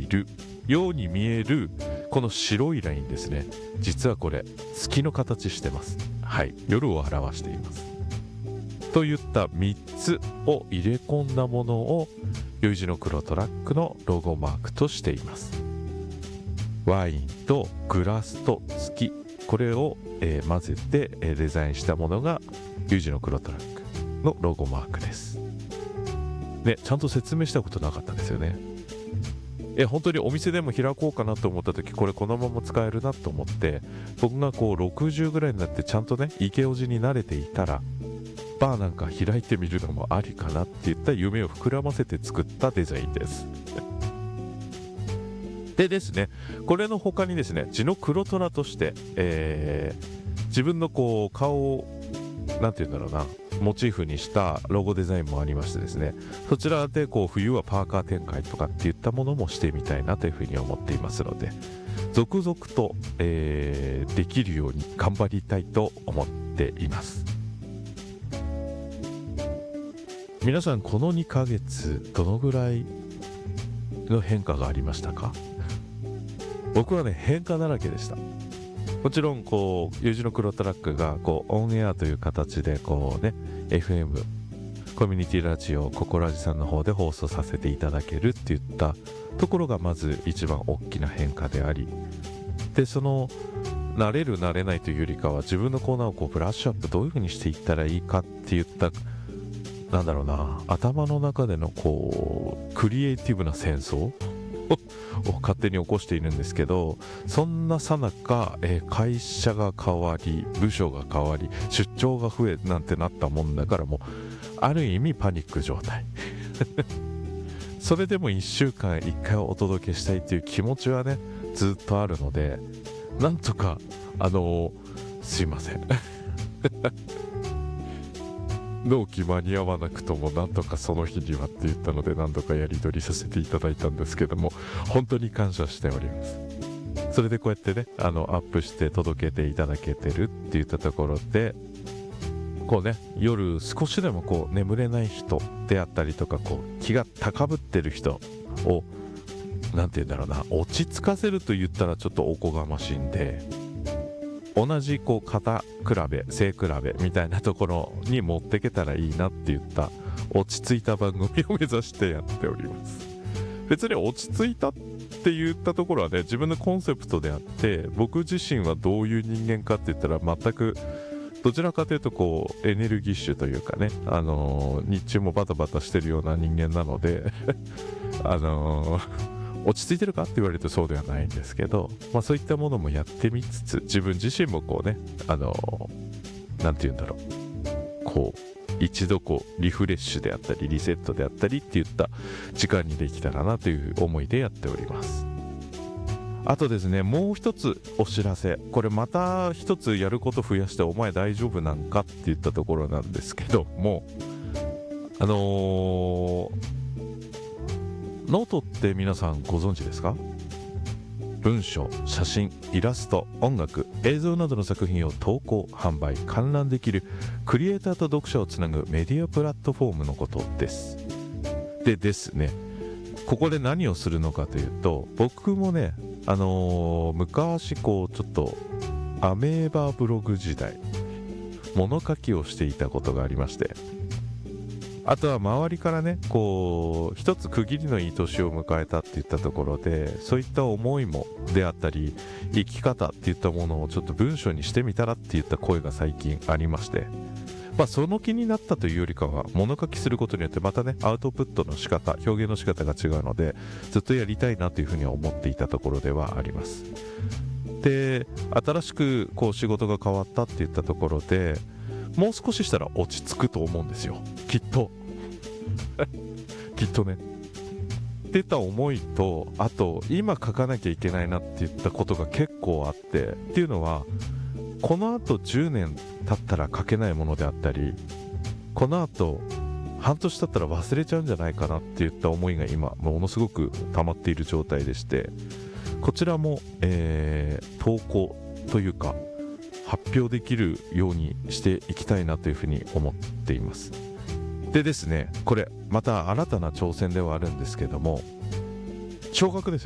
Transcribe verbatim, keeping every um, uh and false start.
るように見えるこの白いラインですね、実はこれ月の形してます。はい、夜を表していますといったみっつを入れ込んだものをよいじの黒トラックのロゴマークとしています。ワインとグラスと月、これを、えー、混ぜて、えー、デザインしたものがよいじの黒トラックのロゴマークです。ね、ちゃんと説明したことなかったですよね。え本当にお店でも開こうかなと思った時、これこのまま使えるなと思って、僕がこうろくじゅうぐらいになってちゃんとねイケオジに慣れていたら、バーなんか開いてみるのもありかなっていった夢を膨らませて作ったデザインですでですね、これの他にですね、地の黒虎として、えー、自分のこう顔をなんていうんだろうな、モチーフにしたロゴデザインもありましてですね、そちらでこう冬はパーカー展開とかっていったものもしてみたいなというふうに思っていますので、続々と、えー、できるように頑張りたいと思っています。皆さんこのにかげつどのぐらいの変化がありましたか？僕はね変化だらけでした。もちろんこう U 字の黒トラックがこうオンエアという形でこうね エフエム コミュニティラジオココラジさんの方で放送させていただけるっていったところがまず一番大きな変化であり、でその慣れる慣れないというよりかは自分のコーナーをこうブラッシュアップどういう風にしていったらいいかっていったなんだろうな、頭の中でのこうクリエイティブな戦争を勝手に起こしているんですけど、そんなさなか、えー、会社が変わり部署が変わり出張が増えなんてなったもんだから、もうある意味パニック状態それでもいっしゅうかんいっかいお届けしたいという気持ちはねずっとあるので、なんとかあのー、すいません納期間に合わなくともなんとかその日にはって言ったので何度かやり取りさせていただいたんですけども、本当に感謝しております。それでこうやってねあのアップして届けていただけてるっていったところで、こうね夜少しでもこう眠れない人であったりとか、こう気が高ぶってる人をなんて言うんだろうな、落ち着かせると言ったらちょっとおこがましいんで、同じこう肩比べ背比べみたいなところに持ってけたらいいなって言った落ち着いた番組を目指してやっております。別に落ち着いたって言ったところはね自分のコンセプトであって、僕自身はどういう人間かって言ったら全くどちらかというとこうエネルギッシュというかね、あのー、日中もバタバタしてるような人間なのであのー落ち着いてるかって言われるとそうではないんですけど、まあ、そういったものもやってみつつ、自分自身もこうねあのー、なんて言うんだろう、こう一度こうリフレッシュであったりリセットであったりって言った時間にできたらなという思いでやっております。あとですね、もう一つお知らせ、これまた一つやること増やしてお前大丈夫なんかって言ったところなんですけども、あのーノートって皆さんご存知ですか？文章、写真、イラスト、音楽、映像などの作品を投稿、販売、観覧できるクリエイターと読者をつなぐメディアプラットフォームのことです。でですね、ここで何をするのかというと、僕もね、あのー、昔こうちょっとアメーバブログ時代物書きをしていたことがありまして、あとは周りからねこう一つ区切りのいい年を迎えたっていったところで、そういった思いもであったり生き方っていったものをちょっと文章にしてみたらっていった声が最近ありまして、まあその気になったというよりかは物書きすることによってまたねアウトプットの仕方表現の仕方が違うので、ずっとやりたいなというふうには思っていたところではあります。で新しくこう仕事が変わったっていったところで、もう少ししたら落ち着くと思うんですよ、きっときっとねっていった思いと、あと今書かなきゃいけないなっていったことが結構あって、っていうのはこのあとじゅうねん経ったら書けないものであったり、このあと半年経ったら忘れちゃうんじゃないかなっていった思いが今ものすごく溜まっている状態でして、こちらも、えー、投稿というか発表できるようにしていきたいなというふうに思っています。でですね、これまた新たな挑戦ではあるんですけども、少額ですよ、